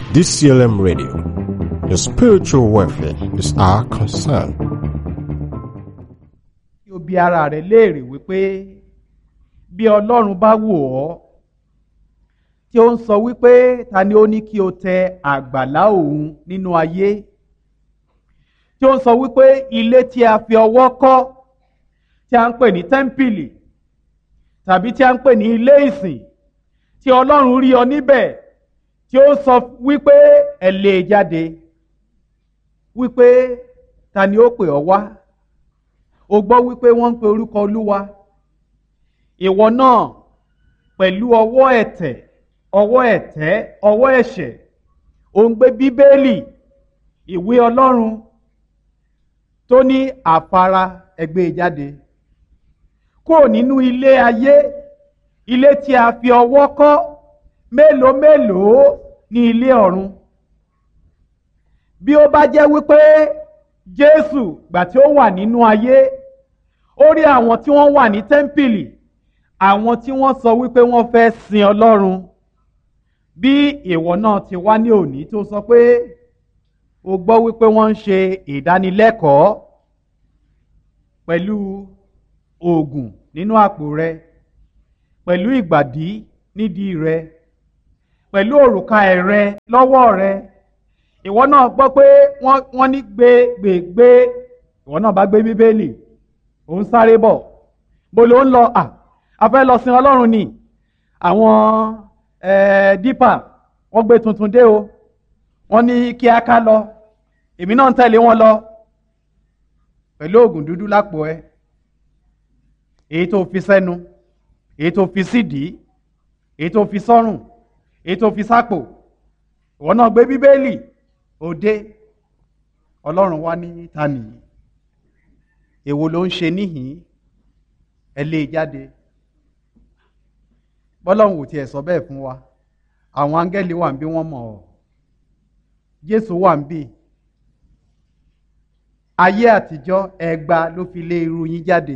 DCLM Radio. Your spiritual welfare is our concern. Kí o bi ara rẹ léèrè wípé bí Ọlọ́run bá wò ọ́ tí ó ń sọ wípé ta ni ó ní kí o tẹ àgbàlá òun nínú ayé, tí ó ń sọ wípé ilé tí a fi ọwọ́ kọ́ tí a ń pè ní tẹ́ḿpìlì tàbí tí a ń pè ní ilé ìsìn tí Ọlọ́run rí ọ níbẹ̀ tí ó sọ wípé ẹ lé e jáde, wípé ta ni ó pè ọ́ wá, o gbọ́ wípé wọ́n ń pe orúkọ Olúwa, ìwọ náà pẹ̀lú ọwọ́ ẹ̀tẹ̀, ọwọ́ ẹ̀tẹ́, ọwọ́ ẹ̀ṣẹ̀ ò ń gbé Bíbélì, ìwé Ọlọ́run tó ní àfara ẹgbẹ́ jáde kúrò nínú ilé ayé, ilé tí a fi ọwọ́ kọ́, mélòó mélòó ní ilé ọ̀run. Bí ó bá jẹ́ wípé Jésù gbà tí ó wà nínú ayé ó rí àwọn tí wọ́n wà ní tẹ́ḿpìlì, àwọn tí wọ́n sọ wípé wọ́n fẹ́ sin Ọlọ́run, bí ìwọ náà ti wá ní òní tó sọ pé o gbọ́ wípé wọ́n ń ṣe ìdánilẹ́kọ̀ọ́ pẹ̀lú oògùn nínú àpò rẹ, pẹ̀lú ìgbàdí nídìí rẹ, pẹ̀lú òrùka ẹ̀rẹ lọ́wọ́ rẹ, ìwọ náà gbọ́ pé wọ́n ní gbé, ìwọ náà bá gbé Bíbélì, ò ń sáré bọ̀, bó ló ń lọ? A fẹ́ lọ sin Ọlọ́run ni, àwọn dípà wọ́n gbé tuntun dé o, wọ́n ní kí a ká lọ, èmi náà ń tẹ̀lé wọn lọ pẹ̀lú oògùn dúdú lápò ẹ, èyí tó fi sẹ́nu, èyí tó fi sídìí, èyí tó fi sọ́rùn, èyí tó fi sápò, ìwọ náà gbé Bíbélì òde. Ọlọ́run wá ní ta nìyí, èwo ló ń ṣe níhìn, ẹ lé e jáde. Bọ́lọ́run ò tiẹ̀ sọ bẹ́ẹ̀ fún wa, àwọn áńgẹ́lì wà ń bí wọ́n mọ̀ ọ́, Jésù wà ń bí. Ayé àtijọ́ ẹgba ló fi lé irú yín jáde.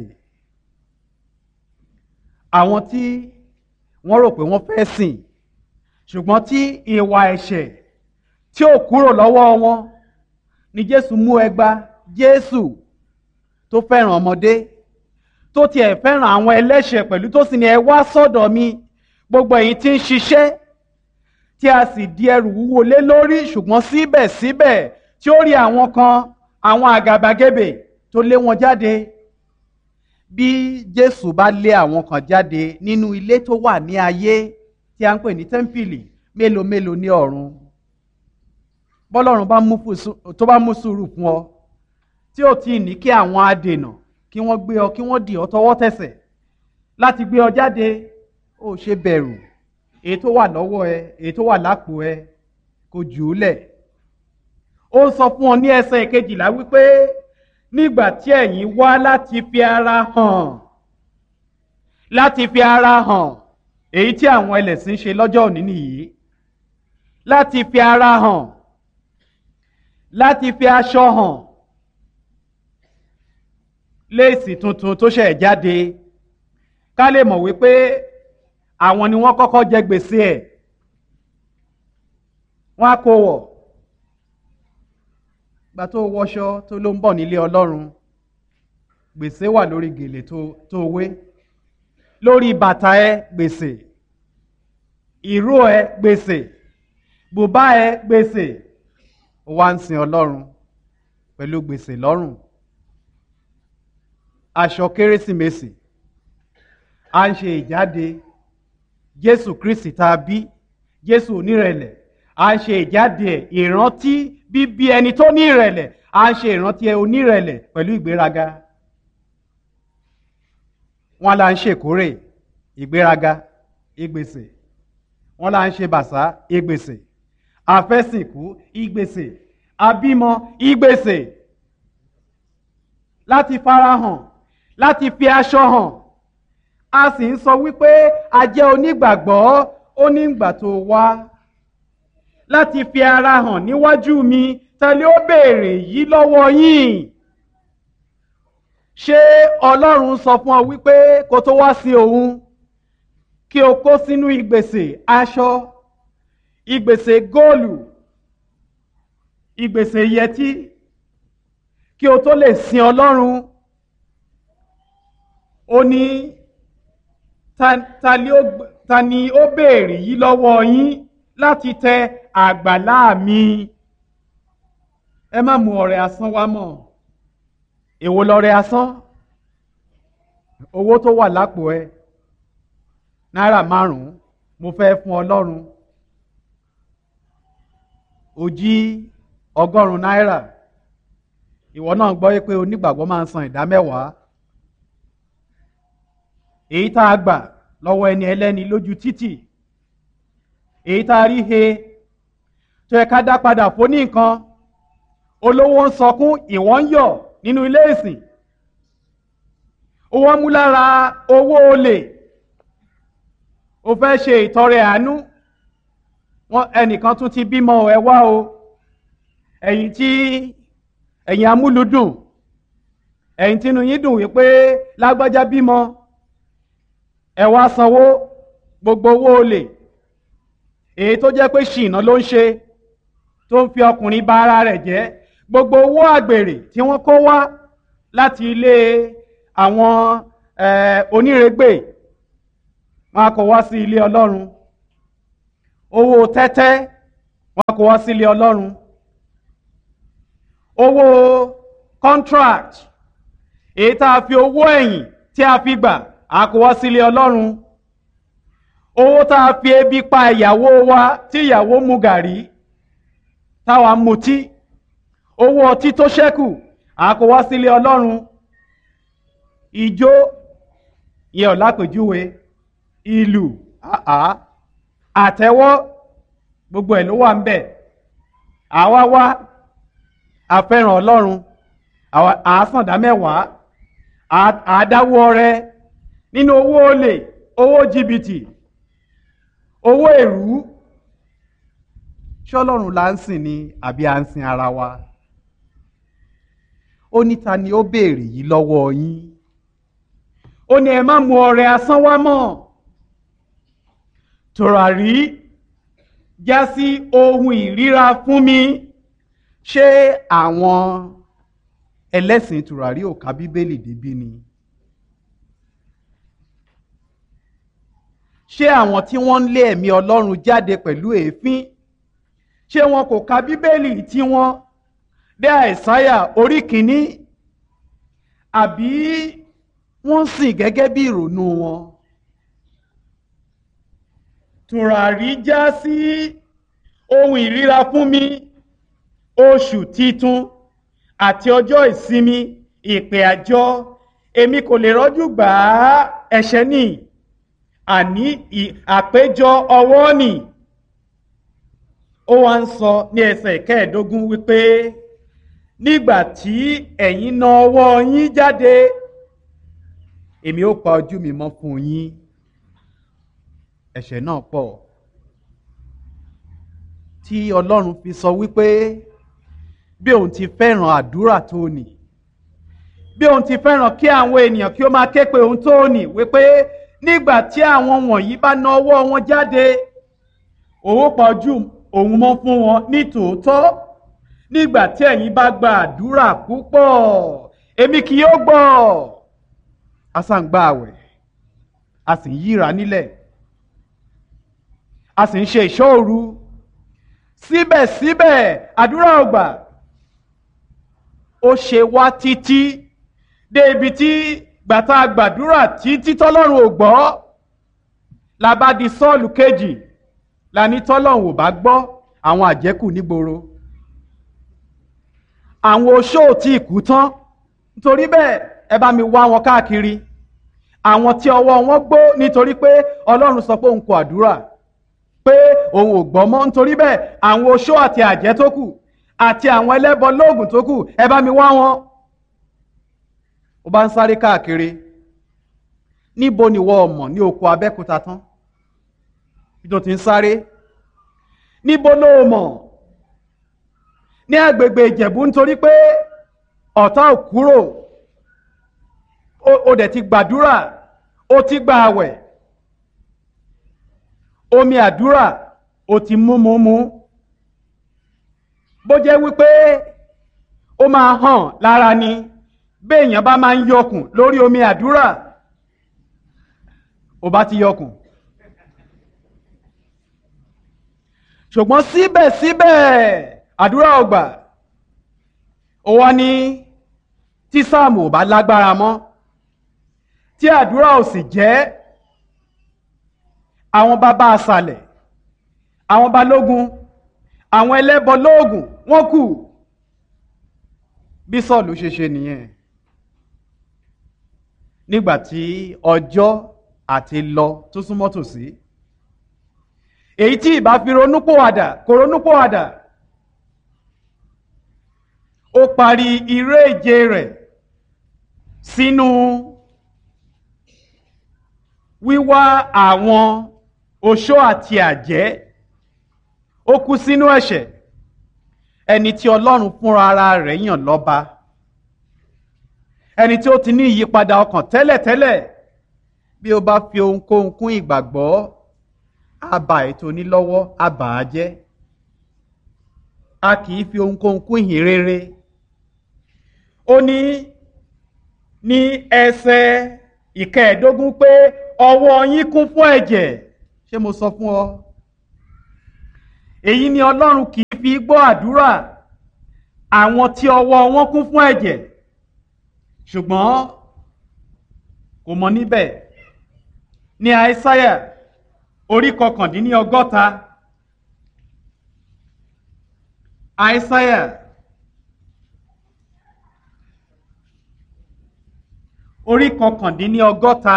Àwọn tí wọ́n rò pé wọ́n fẹ́ sìn ṣùgbọ́n tí ìwà ẹ̀ṣẹ̀ tí ò kúrò lọ́wọ́ wọn ni Jésù mú ẹgba. Jésù tó fẹ́ràn ọmọdé, tó tiẹ̀ fẹ́ràn àwọn ẹlẹ́ṣẹ̀ pẹ̀lú, tó sì ní ẹ wá sọ́dọ̀ mi gbogbo ẹ̀yin tí ń ṣiṣẹ́ tí a sì di ẹrù wúwo lé lórí, ṣùgbọ́n síbẹ̀síbẹ̀ tí ó rí àwọn kan, àwọn àgàbàgebè tó lé wọn jáde. Bí Jésù bá lé àwọn kan jáde nínú ilé tó wà ní ayé tí a ń pè ní tẹ́ḿpìlì, mélòó mélòó ní ọ̀run. Bọ́lọ́run tó bá mú sùúrù fún ọ, tí ò tí ì ní kí àwọn adènà kí wọ́n gbé ọ, kí wọ́n dì ọ tọwọ́ tẹsẹ̀ láti gbé ọ jáde, ó ṣe bẹ̀rù. Èyí tó wà lọ́wọ́ ẹ, èyí tó wà lápò ẹ, kò jù ú lẹ̀. Ó sọ fún ọ ní ẹsẹ̀ kejìlá wípé nígbà tí ẹ̀yin wá láti fi ara hàn, èyí tí àwọn ẹlẹ́sìn ṣe lọ́jọ́ òní nìyí, láti fi ara hàn, láti fi aṣọ hàn, léèsì tuntun tó ṣẹ̀ jáde, ká lè mọ̀ wípé àwọn ni wọ́n kọ́kọ́ jẹ gbèsè ẹ̀, wọ́n á kó wọ̀. Gbà tó wọṣọ tó ló ń bọ̀ nílé Ọlọ́run, gbèsè wà lórí gèlè tó wé, lórí bàtà ẹ gbèsè, ìró ẹ gbèsè, bùbá ẹ gbèsè, ó wá ń sin Ọlọ́run pẹ̀lú gbèsè lọ́rùn. Aṣọ Kérésìmesì, à ń ṣe ìjáde Jésù Kristi tá a bí, Jésù onírẹ̀lẹ̀, à ń ṣe ìjáde ẹ̀, ìrántí bíbí ẹni tó ní ìrẹ̀lẹ̀, à ń ṣe ìrántí ẹ onírẹ̀lẹ̀ pẹ̀lú ìgbéraga. Wọ́n là ń ṣèkórè, ìgbéraga, ìgbèsè. Wọ́n là ń ṣe bàsá, ìgbèsè. Àfẹ́sìnkú, ìgbèsè. Àbímọ, ìgbèsè. Láti farahàn, láti fi aṣọ hàn, a sì ń sọ wípé a jẹ́ onígbàgbọ́. Ó ní ìgbà tó wá láti fi ara hàn níwájú mi, tẹ́lẹ̀ ó béèrè yìí lọ́wọ́ yín. Ṣé Ọlọ́run sọ fún ọ wípé kó tó wá sí òun kí o kó sínú ìgbèsè aṣọ, ìgbèsè góòlù, ìgbésẹ̀ yẹtí kí o tó lè sin Ọlọ́run. Ó ní ta ni ó béèrè yìí lọ́wọ́ yín láti tẹ àgbàlá mi. Ẹ má mú ọrẹ asán wá mọ́. Èwo lọrẹ asán? Owó tó wà lápò ẹ, náírà 5 mo fẹ́ fún Ọlọ́run. Ó jí 100 náírà. Ìwọ náà gbọ́ pé onígbàgbọ́ máa ń san 10%. Èyí tá a gbà lọ́wọ́ ẹni ẹlẹ́ni lójú títì, èyí tá a rí he tó yẹ ká dá padà fún ní nǹkan, olówó ń sọkún, ìwọ ń yọ̀ nínú ilé ìsìn. Owó mú lára owó olè, ó fẹ́ ṣe ìtọrẹ àánú. Ẹnìkan tún ti bímọ, ẹ wá o. Ẹ̀yin amúlùdùn, ẹ̀yin tínú yín dùn wípé lágbájá bímọ, ẹ wá sanwó gbogbo owó olè, èyí tó jẹ́ pé ṣìnà ló ń ṣe, tó ń fi ọkùnrin ba ara rẹ̀ jẹ́. Gbogbo owó àgbèrè tí wọ́n kó wá láti ilé àwọn onírègbè, wọ́n á kó wá sí ilé Ọlọ́run. Owó tẹ́tẹ́ wọ́n á kó wá sí ilé Ọlọ́run. Owó contract, èyí tá a fi owó ẹ̀yìn tí a fi gbà, a kó wá sílé Ọlọ́run. Owó tá a fi ebi pa ìyàwó wa tí ìyàwó mu gàrí táwa mutí, owó ọtí tó ṣẹ́kù, a kó wá sílé Ọlọ́run. Ijó yẹ ọ̀ lápèjúwe, ìlù àtẹ́wọ́, gbogbo ẹ̀ ló wà ń bẹ̀. Àwa wá àfẹ́ràn Ọlọ́run, àásàndá 10, àádáwó ọrẹ nínú owó olè, owó jìbìtì, owó èrú. Ṣé Ọlọ́run là ń sìn ni àbí à ń sin ara wa? Ó ní ta ni ó béèrè yìí lọ́wọ́ yín. Ó ní ẹ má mú ọrẹ asán wá mọ́. Tùràrí já sí ohun ìríra fún mi. Ṣé àwọn ẹlẹ́sìn tùràrí ò ka Bíbélì débí ni? Ṣé àwọn tí wọ́n ń lé ẹ̀mí Ọlọ́run jáde pẹ̀lú èéfín, ṣé wọn kò ka Bíbélì tí wọ́n dé Àìsáyà orí 1? Àbí wọ́n sìn gẹ́gẹ́ bí ìrònú wọn? Tùràrí já sí ohun ìríra fún mi, oṣù titun àti ọjọ́ ìsinmi, ìpè àjọ, èmi kò lè rọ́jú gbà á, ẹ̀ṣẹ̀ ni, àní àpéjọ ọwọ́ nì. Ó wá ń sọ ní ẹsẹ̀ 15 wípé nígbà tí ẹ̀yin na ọwọ́ yín jáde, èmi ó pa ojú mi mọ́ fún yín. Ẹ̀ṣẹ̀ náà pọ̀ tí Ọlọ́run fi sọ wípé bí òun ti fẹ́ràn àdúrà tó nì, bí òun ti fẹ́ràn kí àwọn ènìyàn kí ó máa ké pe òun tó nì, wípé nígbà tí àwọn wọ̀nyí bá na ọwọ́ wọn jáde, òun pa ojú òun mọ́ fún wọn ní tòótọ́. Nígbà tí ẹ̀yin bá gba àdúrà púpọ̀, èmi kì yóò gbọ́. A sá ń gba àwẹ̀, a sì ń yíra nílẹ̀, a sì ń ṣe ìṣọ́ òru, síbẹ̀síbẹ̀ àdúrà ò gbà. Ó ṣe wá títí dé ibi tí gbàtà gbàdúrà títí tọ́lọ́run ò gbọ́, la bá di Sọ́ọ̀lù kejì, la ní tọ́lọ́run ò bá gbọ́ àwọn àjẹ́kù nígboro. Àwọn oṣó tí ìkú tán, nítorí bẹ́ẹ̀ ẹ bá mi wá wọn káàkiri. Àwọn tí ọwọ́ wọn gbó nítorí pé Ọlọ́run sọ pé òun kò àdúrà, pé òun ò gbọ́ mọ́, nítorí bẹ́ẹ̀ àwọn oṣó àti àjẹ́ tó kù àti àwọn ẹlẹ́bọ lóògùn tó kù, ẹ bá mi wá wọn. Ó bá ń sáré káàkiri. Níbo ni wọ́n mọ̀ ní oko Abẹ́òkúta tán tó ti ń sáré? Níbo ló mọ̀ ní agbègbè Ìjẹ̀bú, nítorí pé ọ̀tá ò kúrò, ó dẹ̀ ti gbàdúrà, ó ti gba àwẹ̀, omi àdúrà ó ti mú. bó jẹ́ wípé ó máa hàn lára ni béèyàn bá máa ń yọkùn lórí omi àdúrà, ó bá ti yọkùn. ṣùgbọ́n síbẹ̀síbẹ̀ àdúrà ò gbà. ó wá ní tí sáàmù ò bá lágbára mọ́, tí àdúrà ò sì jẹ́, àwọn bàbá àsàlẹ̀, àwọn balógun, àwọn ẹlẹ́bọ lóògùn wọ́n kù. bí Sọ́ọ̀lù ṣe ṣe nìyẹn. nígbà tí ọjọ́ àti lọ tó súnmọ́ tòsí, èyí tí ìbá fi ronúpòwàdà kò ronúpòwàdà, ó parí eré ìje rẹ̀ sínú wíwá àwọn oṣó àti àjẹ́. ó kú sínú ẹ̀ṣẹ̀. ẹni tí Ọlọ́run fúnra ara rẹ̀ yàn lọ́ba, ẹni tí ó ti ní ìyípadà ọkàn tẹ́lẹ̀tẹ́lẹ̀, bí ó bá fi ohunkóhun kún ìgbàgbọ́, á ba ètò onílọ́wọ́, á bà á jẹ́. a kì í fi ohunkóhun kún ìhìn rere. ó ní ẹsẹ̀ ìkẹẹ̀dógún pé ọwọ́ yín kún fún ẹ̀jẹ̀. ṣé mo sọ fún ọ? èyí ni Ọlọ́run kì í fi gbọ́ àdúrà àwọn tí ọwọ́ wọn kún fún ẹ̀jẹ̀. ṣùgbọ́n kò mọ níbẹ̀. ní Àìsáyà orí 59, Àìsáyà orí 59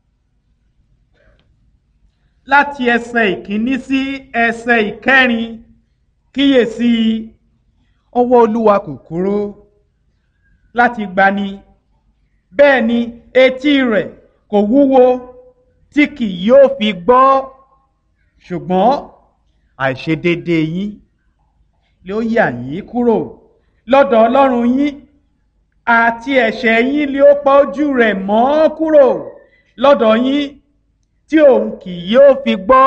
láti ẹsẹ̀ ìkíní sí ẹsẹ̀ ìkẹrin. kíyèsí, ọwọ́ Olúwa kò kúrò láti gbani, bẹ́ẹ̀ ni etí rẹ̀ kò wúwo tí kì yóò fi gbọ́. ṣùgbọ́n àìṣedéédé yín ló yà yín kúrò lọ́dọ̀ Ọlọ́run yín, àti ẹ̀ṣẹ̀ yín ló pa ojú rẹ̀ mọ́ kúrò lọ́dọ̀ yín, tí òun kì yóò fi gbọ́.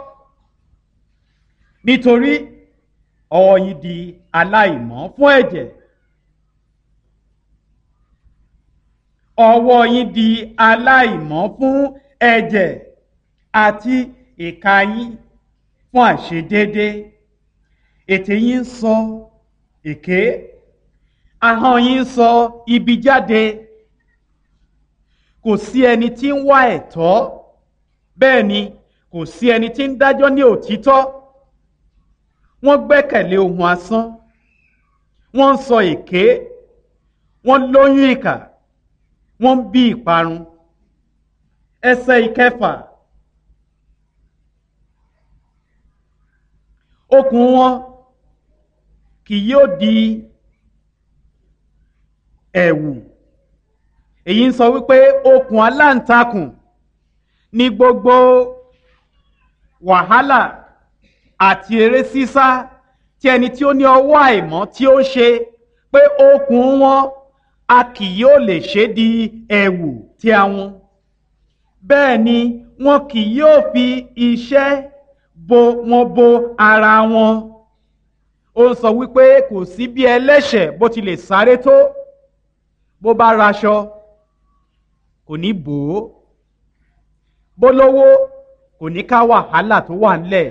nítorí ọwọ́ yín di aláìmọ́ fún ẹ̀jẹ̀, ọwọ́ yín di aláìmọ́ fún ẹ̀jẹ̀, àti ìka yín fún àìṣedéédé. ètè yín ń sọ èké, ahọ́n yín ń sọ ibi jáde. kò sí ẹni tí ń wá ẹ̀tọ́, bẹ́ẹ̀ ni kò sí ẹni tí ń dájọ́ ní òtítọ́. wọ́n gbẹ́kẹ̀lé ohun asán, wọ́n ń sọ èké, wọ́n lóyún ìkà, wọ́n ń bí ìparun. ẹsẹ̀ ìkẹfà, okùn wọn kì yóò di ẹ̀wù. èyí ń sọ wípé okùn aláǹtakùn ní gbogbo wàhálà àti eré sísá tí ẹni tí ó ní ọwọ́ àìmọ́ tí ó ṣe, pé okùn wọn a kì yóò lè ṣe di ẹ̀wù tí àwọn. bẹ́ẹ̀ ni wọn kì yóò fi iṣẹ́ bo ara wọn. ó sọ wípé kò sí bí ẹlẹ́ṣẹ̀ bó ti lè sáré tó, bó bá raṣọ kò ní bò ó, bó lówó kò ní ká wàhálà tó wà ńlẹ̀,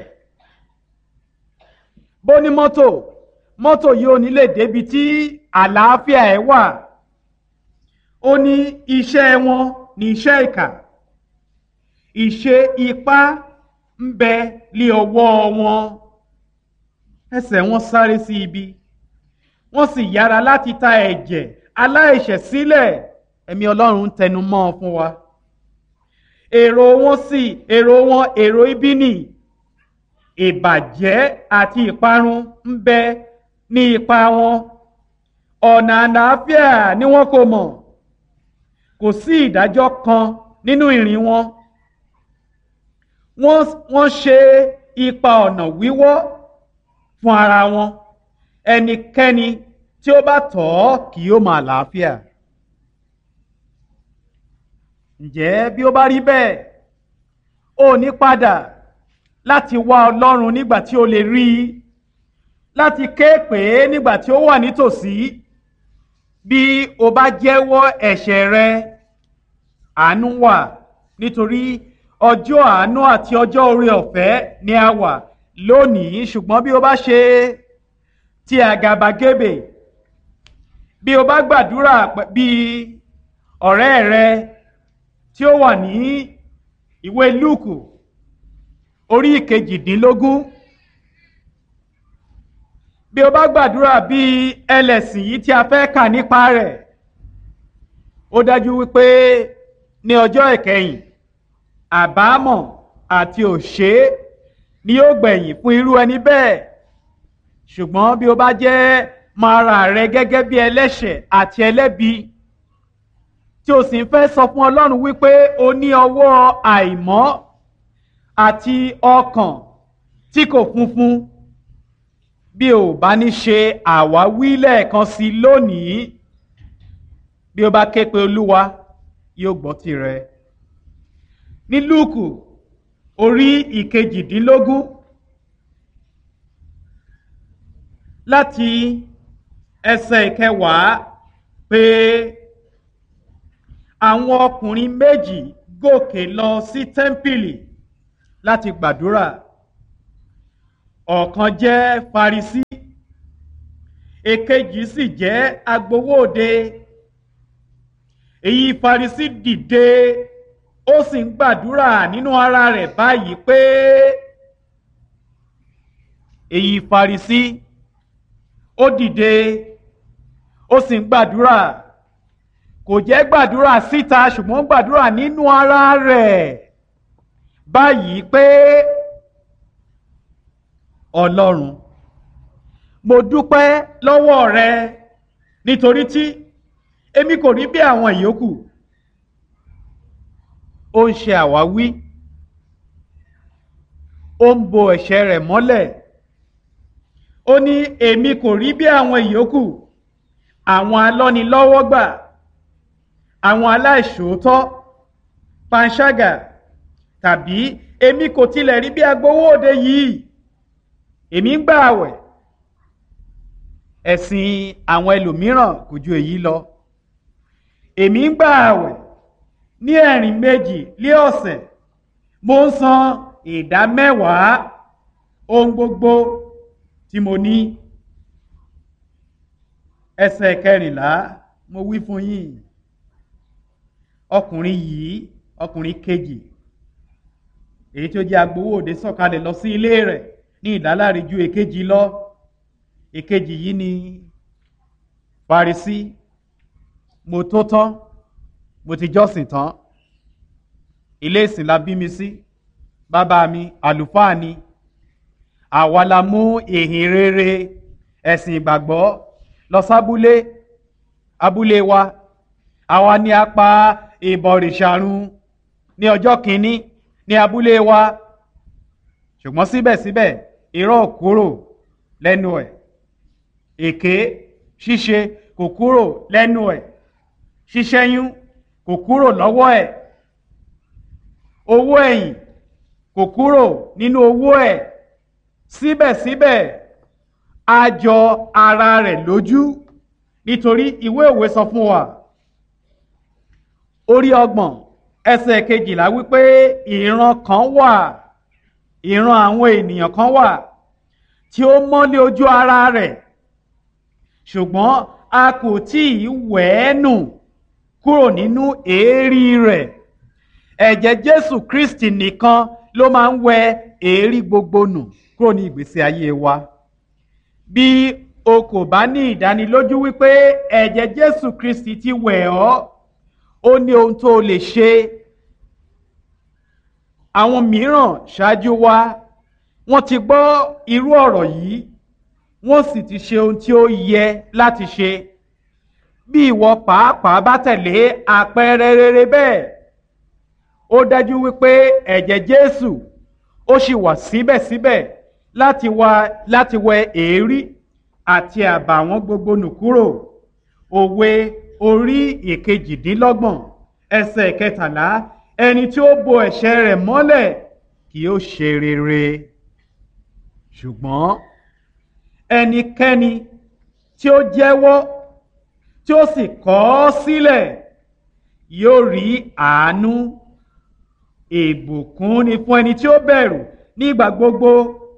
bó ní mọ́tò yìí ò ní lè débi tí àlàáfíà ẹ̀ wà. ó ní iṣẹ́ wọn ní iṣẹ́ ìkà, ìṣe ipá ń bẹ lé ọwọ́ wọn. ẹsẹ̀ wọn sáré sí ibi, wọ́n sì yára láti ta ẹ̀jẹ̀ aláìṣẹ̀ sílẹ̀. ẹ̀mí Ọlọ́run ń tẹnu mọ́ ọ fún wa. èrò wọn èrò ibi ni, ìbàjẹ́ àti ìparun ń bẹ ní ipa wọn. ọ̀nà àlàáfíà ni wọn kò mọ̀, kò sí ìdájọ́ kan nínú ìrìn wọn. wọ́n ṣe ipa ọ̀nà wíwọ́ fún ara wọn. ẹnikẹ́ni tí ó bá tọ̀ ọ́ kì yóò mọ àlàáfíà. ǹjẹ́ bí ó bá rí bẹ́ẹ̀, ó ní padà láti wá Ọlọ́run nígbà tí ó lè rí i, láti ké pè é nígbà tí ó wà nítòsí. Bí o bá jẹ́wọ́ ẹ̀ṣẹ̀ rẹ, àánú wà, nítorí ọjọ́ àánú àti ọjọ́ oore ọ̀fẹ́ ni a wà lónìí. Ṣùgbọ́n bí o bá ṣe ti àgàbàgebè, bí o bá gbàdúrà bí ọ̀rẹ́ rẹ tí ó wà ní ìwé Lúùkù orí 18, bí o bá gbàdúrà bí ẹlẹ́sìn yìí tí a fẹ́ kà nípa rẹ̀, ó dájú wípé ní ọjọ́ ìkẹyìn àbámọ̀ àti òṣé ni yóò gbẹ̀yìn fún irú ẹni bẹ́ẹ̀. Ṣùgbọ́n bí o bá jẹ́ máa ra rẹ gẹ́gẹ́ bí ẹlẹ́ṣẹ̀ àti ẹlẹ́bi, tí o sì ń fẹ́ sọ fún Ọlọ́run wípé o ní ọwọ́ àìmọ́ àti ọkàn tí kò funfun, bí o bá ní ṣe àwáwí lẹ́ẹ̀kan sí lónìí, bí o bá ké pe Olúwa yóò gbọ́ tirẹ̀. Ní Lúùkù orí 18 láti ẹsẹ̀ 10 pé àwọn ọkùnrin méjì gòkè lọ sí tẹ́ḿpìlì láti gbàdúrà. Ọ̀kan jẹ́ Farisí, èkejì sì jẹ́ agbowóde. Èyí Farisí dìde, ó sì ń gbàdúrà nínú ara rẹ̀ báyìí pé èyí Farisí ó dìde, ó sì ń gbàdúrà, kò jẹ́ gbàdúrà síta ṣùgbọ́n gbàdúrà nínú ara rẹ̀ báyìí pé Ọlọ́run, mo dúpẹ́ lọ́wọ́ rẹ nítorí tí èmi kò rí bí àwọn ìyókù. Ó ń ṣe àwáwí, ó ń bo ẹ̀ṣẹ̀ rẹ̀ mọ́lẹ̀. Ó ní èmi kò rí bí àwọn ìyókù, àwọn alọ́nilọ́wọ́gbà, àwọn aláìṣòótọ́, panṣágà, tàbí èmi kò tilẹ̀ rí bí agbowóde yìí. Èmi ń gbà àwẹ̀. Ẹ̀sìn àwọn ẹlòmíràn kò ju èyí lọ. Èmi ń gbà àwẹ̀ ní ẹ̀rìn méjì lé ọ̀sẹ̀, mo ń san 10% ohun gbogbo tí mo ní. Ẹsẹ̀ 14, mo wí fún yín, ọkùnrin kejì, èyí tí ó jẹ́ agbowóde, sọ̀kalẹ̀ lọ sí ilé rẹ̀ ní ìdáláre ju èkejì lọ. Èkejì yìí ni Farisí. Mo tó tán, mo ti jọ́sìn tán, ilé ìsìn la bí mi sí, bàbá mi àlùfáà ni, àwa la mú ìhìn rere ẹ̀sìn ìgbàgbọ́ lọ abúlé wa, àwa ni a pa ìbọ̀rìṣà run ní ọjọ́ kìíní ní abúlé wa. Ṣùgbọ́n síbẹ̀síbẹ̀ irọ́ kúrò lẹ́nu ẹ̀, èké ṣíṣe kò kúrò lẹ́nu ẹ̀, ṣíṣẹ́yún kò kúrò lọ́wọ́ ẹ̀, owó ẹ̀yìn kò kúrò nínú owó ẹ̀. Síbẹ̀síbẹ̀ a jọ ara rẹ̀ lójú, nítorí ìwé òwe sọ fún wa orí 30 ẹsẹ̀ 12 wípé ìran àwọn ènìyàn kan wà tí ó mọ́lé ojú ara rẹ̀, ṣùgbọ́n a kò tí ì wẹ̀ ẹ́ nù kúrò nínú èérí rẹ̀. Ẹ̀jẹ̀ Jésù Kristi nìkan ló máa ń wẹ èérí gbogbo nù kúrò ní ìgbésí ayé wa. Bí o kò bá ní ìdánilójú wípé ẹ̀jẹ̀ Jésù Kristi ti wẹ̀ ọ́, ó ní ohun tó lè ṣe. Àwọn mìíràn ṣáájú wa, wọ́n ti gbọ́ irú ọ̀rọ̀ yìí, wọ́n sì ti ṣe ohun tí ó yẹ láti ṣe. Bí ìwọ pàápàá bá tẹ̀lé àpẹẹrẹ rere bẹ́ẹ̀, ó dájú wípé ẹ̀jẹ̀ Jésù ó sì wà síbẹ̀síbẹ̀ láti wẹ èérí àti àbàwọ́n gbogbo nù kúrò. Òwe orí 28 ẹsẹ̀ 13, ẹni tí ó bo ẹ̀ṣẹ̀ rẹ̀ mọ́lẹ̀ kì yóò ṣe rere, ṣùgbọ́n ẹnikẹ́ni tí ó jẹ́wọ́ tí ó sì kọ̀ ọ́ sílẹ̀ yóò rí àánú. Ìbùkún ni fún ẹni tí ó bẹ̀rù nígbà gbogbo,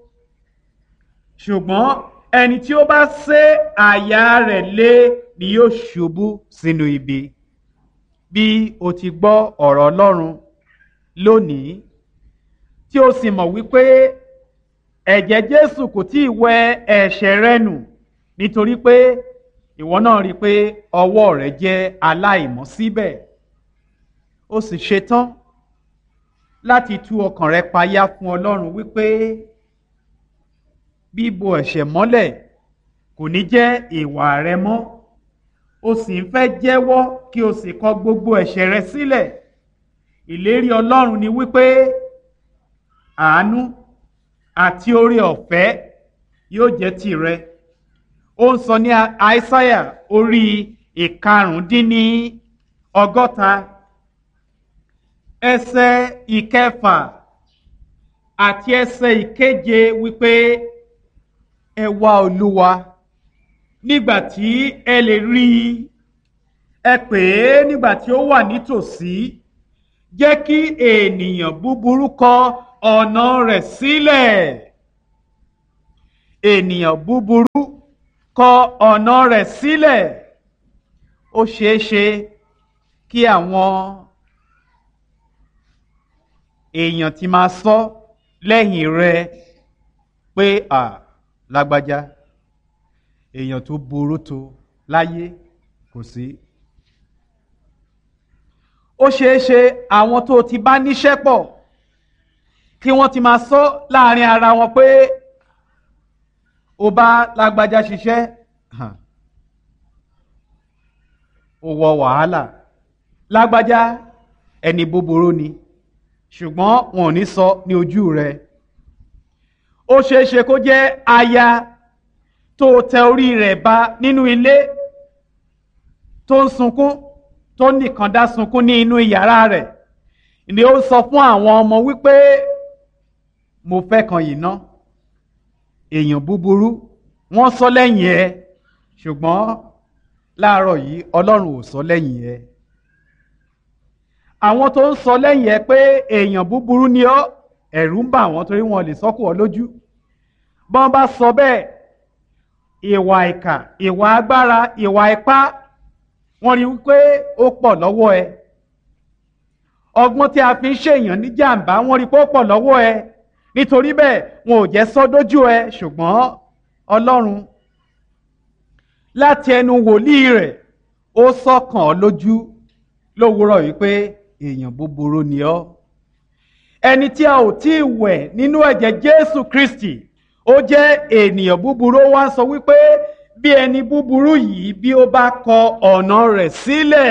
ṣùgbọ́n ẹni tí ó bá sé àyà rẹ̀ lé ni yóò ṣubú sínú ibi. Bí o ti gbọ́ ọ̀rọ̀ Ọlọ́run lónìí tí o sì mọ̀ wípé ẹ̀jẹ̀ Jésù kò tí ì wẹ ẹ̀ṣẹ̀ rẹ nù, nítorí pé ìwọ náà rí i pé ọwọ́ rẹ jẹ́ aláìmọ́ síbẹ̀, o sì ṣetán láti tú ọkàn rẹ payá fún Ọlọ́run wípé bíbo ẹ̀ṣẹ̀ mọ́lẹ̀ kò ní jẹ́ ìwà rẹ mọ́, o sì ń fẹ́ jẹ́wọ́ kí o sì kọ̀ gbogbo ẹ̀ṣẹ̀ rẹ sílẹ̀. Ìlérí Ọlọ́run ni wípé àánú àti oore ọ̀fẹ́ yóò jẹ́ tìrẹ. Ó ń sọ ní Aísáyà orí 65 ẹsẹ̀ 6 àti ẹsẹ̀ 7 wípé ẹ wá Olúwa nígbà tí ẹ lè rí i, ẹ pè é nígbà tí ó wà nítòsí. Jẹ́ kí ènìyàn búburú kọ̀ ọ̀nà rẹ̀ sílẹ̀. Ènìyàn búburú kọ̀ ọ̀nà rẹ̀ sílẹ̀. Ó ṣeé ṣe kí àwọn èèyàn ti máa sọ lẹ́yìn rẹ pé lágbájá èèyàn tó burú tó láyé kò sí. Ó ṣeé ṣe àwọn tó ti bá níṣẹ́ pọ̀ kí wọ́n ti máa sọ láàrin ara wọn pé ó bá lágbájá ṣiṣẹ́ ó wọ wàhálà, lágbájá ẹni búburú ni, ṣùgbọ́n wọn ò ní sọ ní ojú rẹ̀. Ó ṣeé ṣe kó jẹ́ aya tó tẹ orí rẹ̀ ba nínú ilé, tó ń sunkún, tó nìkan dá sunkún ní inú yàrá rẹ̀, ni ó sọ fún àwọn ọmọ wípé mo fẹ́ kan yìí ná. Èèyàn búburú wọ́n sọ lẹ́yìn ẹ, ṣùgbọ́n láàárọ̀ yìí Ọlọ́run ò sọ lẹ́yìn ẹ. Àwọn tó ń sọ lẹ́yìn ẹ pé èèyàn búburú ni ọ́, ẹ̀rù ń bà wọ́n torí wọn lè sọ́kù ọ lójú. Bọ́n bá sọ bẹ́ẹ̀, ìwà ìkà, ìwà agbára, ìwà ipá, wọ́n rí wípé ó pọ̀ lọ́wọ́ ẹ. Ọgbọ́n tí a fi ń ṣèyàn ní jàǹbá, wọ́n rí pé ó pọ̀ lọ́wọ́ ẹ. Nítorí bẹ́ẹ̀ wọn ò jẹ́ sọ dójú ẹ, ṣùgbọ́n Ọlọ́run láti ẹnu wòlíì rẹ̀ ó sọ̀kàn ọ́ lójú lówùúrọ̀ wípé èèyàn búburú ni ọ́. Ẹni tí a ò tí ì wẹ̀ nínú ẹ̀jẹ̀ Jésù Kristi, ó jẹ́ ènìyàn búburú. Ó wá ń sọ wípé bí ẹni búburú yìí bí ó bá kọ̀ ọ̀nà rẹ̀ sílẹ̀,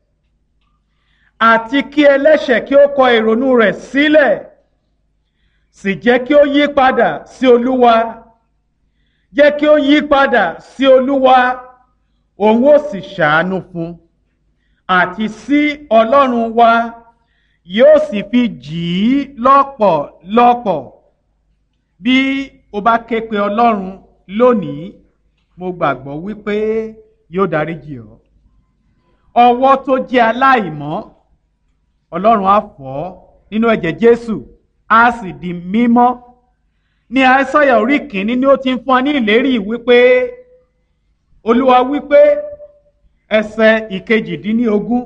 àti kí ẹlẹ́ṣẹ̀ kí ó kọ̀ ìrònú rẹ̀ sílẹ̀, sì jẹ́ kí ó yí padà sí Olúwa. Jẹ́ kí ó yí padà sí Olúwa, òun ó sì ṣàánú fún, àti sí Ọlọ́run wa, yóò sì fi jì í lọ́pọ̀lọpọ̀. Bí o bá ké pe Ọlọ́run lónìí, mo gbàgbọ́ wípé yóò dáríjì ọ́. Ọwọ́ tó jẹ́ aláìmọ́, Ọlọ́run á fọ̀ ọ́ nínú ẹ̀jẹ̀ Jésù, á sì di mímọ́. Ní Aísáyà orí 1 ni ó ti ń fún wa ní ìlérí wípé Olúwa wípé ẹsẹ̀ 18,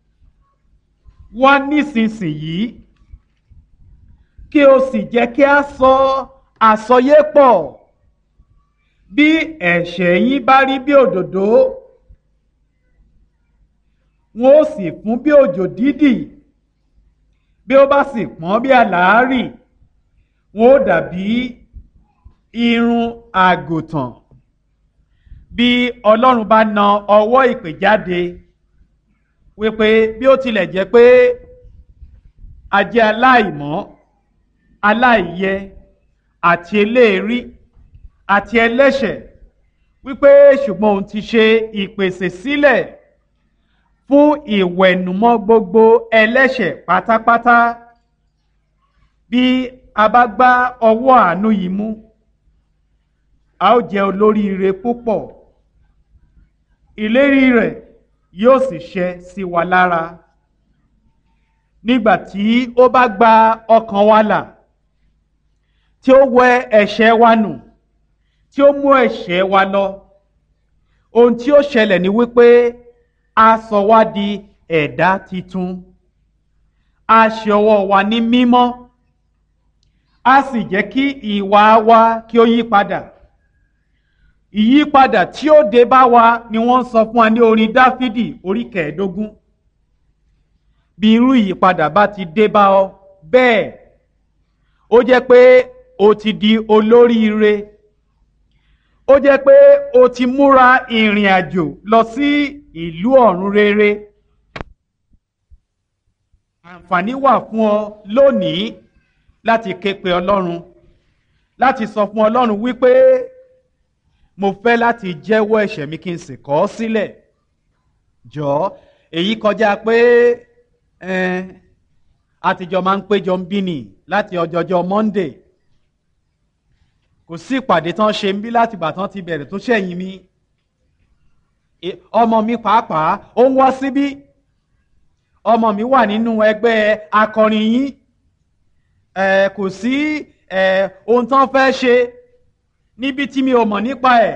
wá nísinsìnyí kí o sì jẹ́ kí a sọ àsọyépọ̀. Bí ẹ̀ṣẹ̀ yín bá rí bí òdòdó, wọn ó sì fún bí òjò dídì. Bí ó bá sì pọ́n bí àlàárì, wọn ó dàbí irun àgùntàn. Bí Ọlọ́run bá na ọwọ́ ìpè jáde wípé bí ó tilẹ̀ jẹ́ pé a jẹ́ aláìmọ́, aláìyẹ àti eléèrí àti ẹlẹ́ṣẹ̀, wípé ṣùgbọ́n òun ti ṣe ìpèsè sílẹ̀ fún ìwẹ̀nùmọ́ gbogbo ẹlẹ́ṣẹ̀ pátápátá. Bí a bá gbá ọwọ́ àánú yìí mú, a ó jẹ́ olóríire púpọ̀, ìlérí rẹ̀ yóò sì ṣẹ sí wa lára nígbà tí ó bá gba ọkàn wa là, tí ó wẹ ẹ̀ṣẹ̀ wa nù, tí ó mú ẹ̀ṣẹ̀ wa lọ. Ohun tí ó ṣẹlẹ̀ ni wípé a sọ wá di ẹ̀dá titun, a ṣe ọwọ́ wa ní mímọ́, a sì jẹ́ kí ìwà wa kí ó yí padà. Ìyípadà tí ó dé bá wa ni wọ́n sọ fún wa ní orin Dáfídì orí 15. Bí irú ìyípadà bá ti dé bá ọ bẹ́ẹ̀, ó jẹ́ pé o ti di olóríire, ó jẹ́ pé o ti múra ìrìn àjò lọ sí ìlú ọ̀run rere. Àǹfààní wà fún ọ lónìí láti ké pe Ọlọ́run, láti sọ fún Ọlọ́run wípé mo fẹ́ láti jẹ́wọ́ ẹ̀ṣẹ̀ mi kí n sì kọ̀ ọ́ sílẹ̀. Jọ̀ọ́, èyí kọjá pé àtijọ́ máa ń péjọ ń bí nì láti ọjọ́jọ́ Monday. Kò sí ìpàdé tán ṣe ń bí láti ìgbà tán ti bẹ̀rẹ̀ tó ṣẹ̀yìn mi. Ọmọ mi pàápàá ó ń wá síbí. Ọmọ mi wà nínú ẹgbẹ́ akọrin yín. Kò sí ohun tán fẹ́ ṣe níbi tí mi ò mọ̀ nípa ẹ̀.